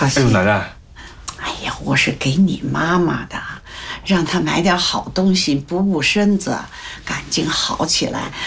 客气。 哎呦，奶奶， 哎呀，我是给你妈妈的，让她买点好东西补补身子，赶紧好起来。